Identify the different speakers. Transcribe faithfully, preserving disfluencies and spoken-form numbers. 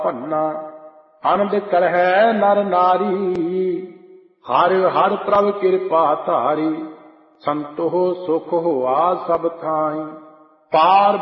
Speaker 1: ਭੰਨਾ। ਆਨੰਦ ਕਰਹਿ ਨਰ ਨਾਰੀ, ਹਰਿ ਹਰਿ ਪ੍ਰਭ ਕਿਰਪਾ ਧਾਰੀ। ਸੰਤੋਖ ਸੁਖ ਹੋਆ ਸਭ ਥਾਈ, ਪਾਰ